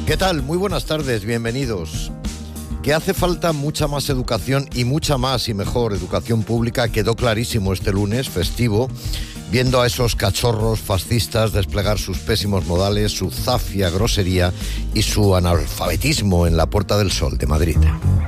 ¿Qué tal? Muy buenas tardes, bienvenidos. Que hace falta mucha más educación y mucha más y mejor educación pública quedó clarísimo este lunes festivo, viendo a esos cachorros fascistas desplegar sus pésimos modales, su zafia grosería y su analfabetismo en la Puerta del Sol de Madrid.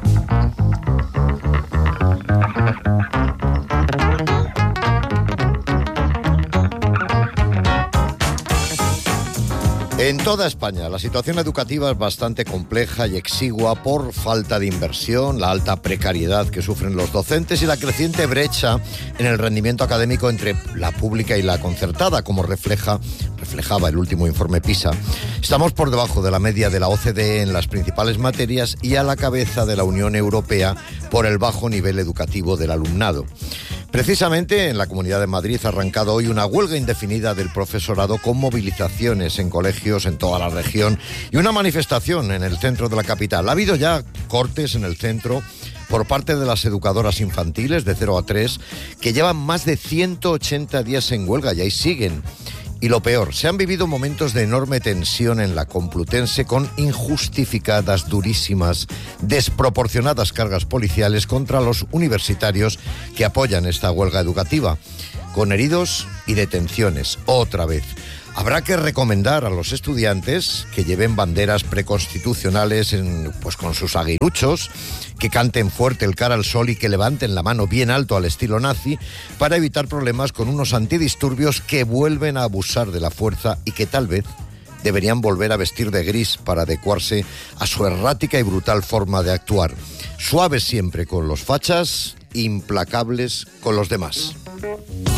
En toda España la situación educativa es bastante compleja y exigua por falta de inversión, la alta precariedad que sufren los docentes y la creciente brecha en el rendimiento académico entre la pública y la concertada, como reflejaba el último informe PISA. Estamos por debajo de la media de la OCDE en las principales materias y a la cabeza de la Unión Europea por el bajo nivel educativo del alumnado. Precisamente en la Comunidad de Madrid ha arrancado hoy una huelga indefinida del profesorado con movilizaciones en colegios en toda la región y una manifestación en el centro de la capital. Ha habido ya cortes en el centro por parte de las educadoras infantiles de 0 a 3 que llevan más de 180 días en huelga y ahí siguen. Y lo peor, se han vivido momentos de enorme tensión en la Complutense con injustificadas, durísimas, desproporcionadas cargas policiales contra los universitarios que apoyan esta huelga educativa, con heridos y detenciones, otra vez. Habrá que recomendar a los estudiantes que lleven banderas preconstitucionales con sus aguiluchos, que canten fuerte el cara al sol y que levanten la mano bien alto al estilo nazi para evitar problemas con unos antidisturbios que vuelven a abusar de la fuerza y que tal vez deberían volver a vestir de gris para adecuarse a su errática y brutal forma de actuar. Suaves siempre con los fachas, implacables con los demás.